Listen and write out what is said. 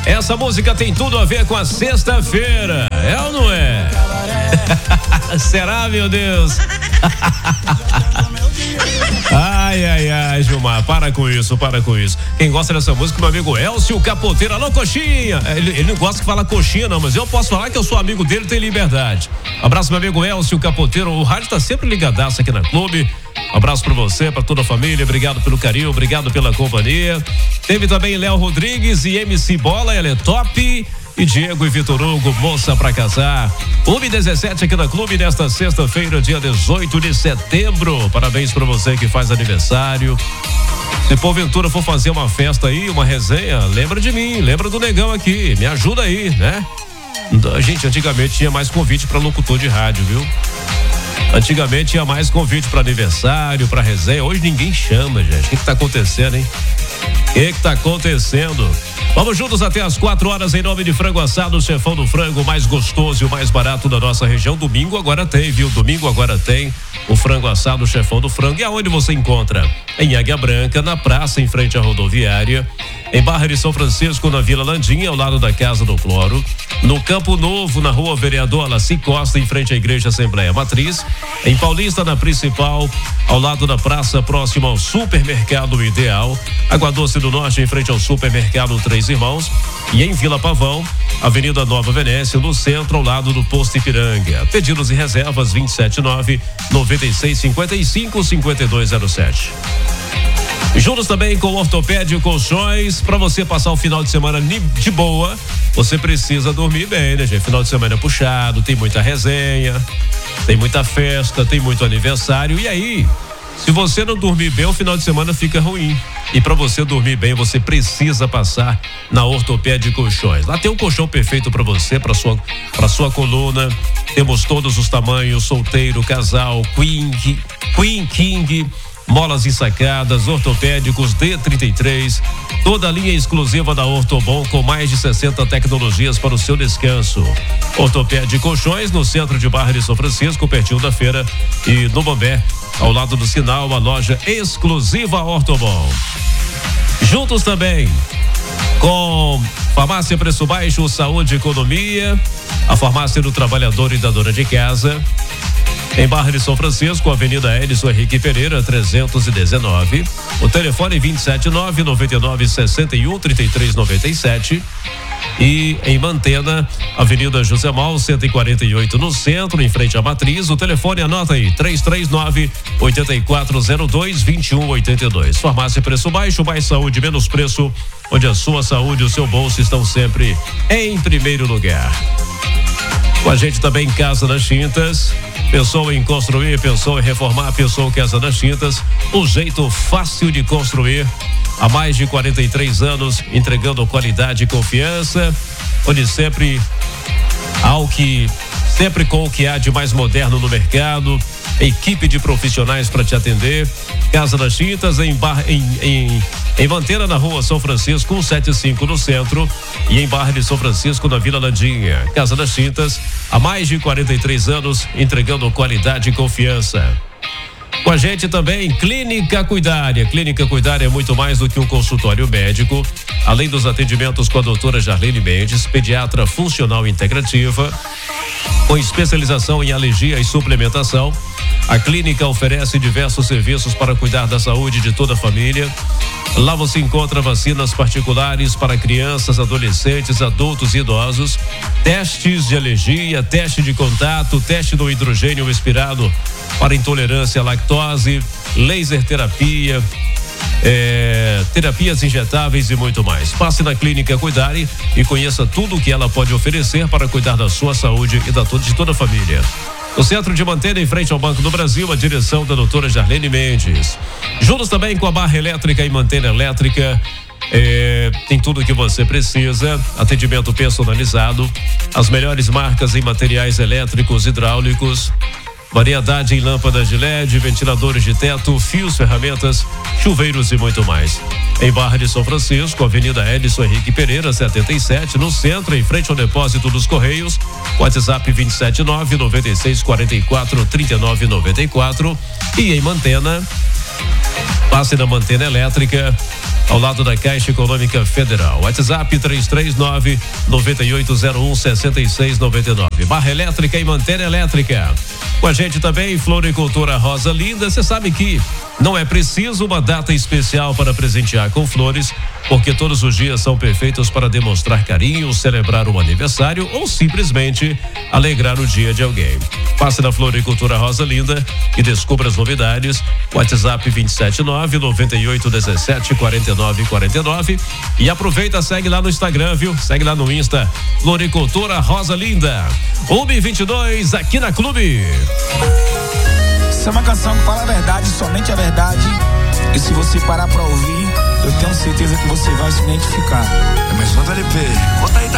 Essa música tem tudo a ver com a sexta-feira, é ou não é? Será, meu Deus? Ai, Gilmar, para com isso. Quem gosta dessa música, meu amigo Elcio Capoteiro. Alô, coxinha. Ele não gosta que fala coxinha, não, mas eu posso falar que eu sou amigo dele, tem liberdade. Abraço, meu amigo Elcio Capoteiro. O rádio tá sempre ligadaço aqui na Clube. Abraço pra você, pra toda a família. Obrigado pelo carinho, obrigado pela companhia. Teve também Léo Rodrigues e MC Bola, ela é top. E Diego e Vitor Hugo, moça pra casar. 1h17 aqui na Clube nesta sexta-feira, dia 18 de setembro. Parabéns pra você que faz aniversário. Se porventura for fazer uma festa aí, uma resenha, lembra de mim, lembra do Negão aqui. Me ajuda aí, né? Gente, antigamente tinha mais convite pra locutor de rádio, viu? Antigamente tinha mais convite para aniversário, para resenha. Hoje ninguém chama, gente. O que tá acontecendo, hein? O que tá acontecendo? Vamos juntos até as 4 horas em nome de Frango Assado, o Chefão do Frango, mais gostoso e o mais barato da nossa região. Domingo agora tem, viu? Domingo agora tem o Frango Assado, o Chefão do Frango. E aonde você encontra? Em Águia Branca, na praça, em frente à rodoviária. Em Barra de São Francisco, na Vila Landinha, ao lado da Casa do Cloro. No Campo Novo, na Rua Vereador Alaci Costa, em frente à Igreja Assembleia Matriz. Em Paulista, na Principal, ao lado da praça, próximo ao Supermercado Ideal. Água Doce do Norte, em frente ao Supermercado Três Irmãos. E em Vila Pavão, Avenida Nova Venécia, no centro, ao lado do Posto Ipiranga. Pedidos e reservas 279-9655-5207. Juntos também com o Ortopédia Colchões, para você passar o final de semana de boa, você precisa dormir bem, né, gente? Final de semana é puxado, tem muita resenha, tem muita festa, tem muito aniversário, e aí, se você não dormir bem, o final de semana fica ruim. E para você dormir bem, você precisa passar na Ortopédia Colchões. Lá tem um colchão perfeito para você, para sua coluna. Temos todos os tamanhos, solteiro, casal, queen, king, molas ensacadas, ortopédicos D33, toda a linha exclusiva da Ortobon com mais de 60 tecnologias para o seu descanso. Ortopédia Colchões, no centro de Barra de São Francisco, pertinho da feira, e no Bombé, ao lado do sinal, a loja exclusiva Ortobon. Juntos também com Farmácia Preço Baixo, Saúde e Economia, a Farmácia do Trabalhador e da Dona de Casa. Em Barra de São Francisco, Avenida Edson Henrique Pereira, 319. O telefone 279-9961-3397. E em Mantena, Avenida José Mal, 148 no centro, em frente à Matriz. O telefone, anota aí, 339-8402-2182. Farmácia Preço Baixo, mais saúde, menos preço, onde a sua saúde e o seu bolso estão sempre em primeiro lugar. Com a gente também Casa das Tintas. Pensou em construir, pensou em reformar, pensou Casa das Tintas, um jeito fácil de construir. Há mais de 43 anos, entregando qualidade e confiança, onde sempre com o que há de mais moderno no mercado, equipe de profissionais para te atender. Casa das Tintas em Mantena, na Rua São Francisco, 175 no centro, e em Barra de São Francisco, na Vila Landinha. Casa das Tintas, há mais de 43 anos, entregando qualidade e confiança. Com a gente também, Clínica Cuidária. Clínica Cuidária é muito mais do que um consultório médico. Além dos atendimentos com a doutora Jarlene Mendes, pediatra funcional integrativa, com especialização em alergia e suplementação, a clínica oferece diversos serviços para cuidar da saúde de toda a família. Lá você encontra vacinas particulares para crianças, adolescentes, adultos e idosos, testes de alergia, teste de contato, teste do hidrogênio expirado para intolerância à lactose, laser terapia, terapias injetáveis e muito mais. Passe na Clínica Cuidare e conheça tudo o que ela pode oferecer para cuidar da sua saúde e de toda a família. No centro de Mantena, em frente ao Banco do Brasil, a direção da doutora Jarlene Mendes. Juntos também com a Barra Elétrica e Mantena Elétrica. Tem tudo o que você precisa, atendimento personalizado, as melhores marcas em materiais elétricos, hidráulicos, variedade em lâmpadas de LED, ventiladores de teto, fios, ferramentas, chuveiros e muito mais. Em Barra de São Francisco, Avenida Edson Henrique Pereira, 77, no centro, em frente ao depósito dos Correios. WhatsApp 279-9644-3994. E em Mantena, passe na Mantena Elétrica, ao lado da Caixa Econômica Federal. WhatsApp 339-9801-6699. Barra Elétrica e Mantena Elétrica. Com a gente também, Floricultura Rosa Linda. Você sabe que não é preciso uma data especial para presentear com flores, porque todos os dias são perfeitos para demonstrar carinho, celebrar um aniversário ou simplesmente alegrar o dia de alguém. Passe na Floricultura Rosa Linda e descubra as novidades. WhatsApp 279-9817-4949. E aproveita, segue lá no Instagram, viu? Segue lá no Insta, Floricultura Rosa Linda. 1h22 aqui na Clube. Essa é uma canção que fala a verdade, somente a verdade. E se você parar pra ouvir, eu tenho certeza que você vai se identificar. É mais uma do LP. Bota aí, tá?